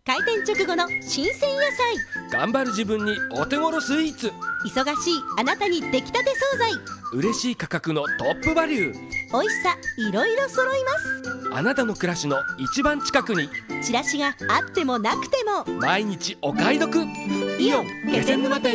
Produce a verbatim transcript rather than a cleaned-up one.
開店直後の新鮮野菜。 頑張る自分にお手頃スイーツ。 忙しいあなたに出来たて惣菜。 嬉しい価格のトップバリュー。 美味しさいろいろ揃います。 あなたの暮らしの一番近くに。 チラシがあってもなくても毎日お買い得。イオン気仙沼店。